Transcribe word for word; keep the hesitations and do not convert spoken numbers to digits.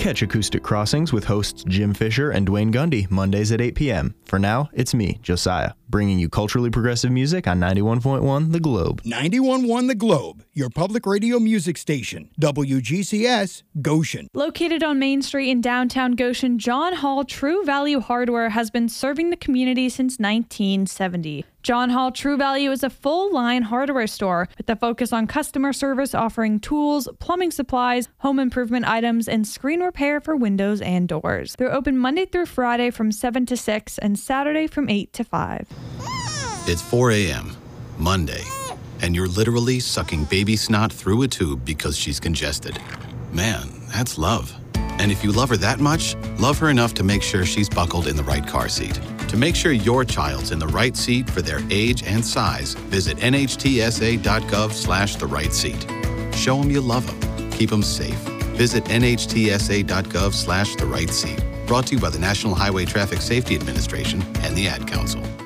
Catch Acoustic Crossings with hosts Jim Fisher and Dwayne Gundy Mondays at eight p.m. For now, it's me, Josiah, bringing you culturally progressive music on ninety-one point one The Globe. ninety-one point one The Globe, your public radio music station. W G C S, Goshen. Located on Main Street in downtown Goshen, John Hall True Value Hardware has been serving the community since nineteen seventy. John Hall True Value is a full-line hardware store with a focus on customer service, offering tools, plumbing supplies, home improvement items, and screen repair for windows and doors. They're open Monday through Friday from seven to six and Saturday from eight to five. It's four a.m., Monday, and you're literally sucking baby snot through a tube because she's congested. Man, that's love. And if you love her that much, love her enough to make sure she's buckled in the right car seat. To make sure your child's in the right seat for their age and size, visit nhtsa.gov slash the right seat. Show them you love them. Keep them safe. Visit nhtsa.gov slash the right seat. Brought to you by the National Highway Traffic Safety Administration and the Ad Council.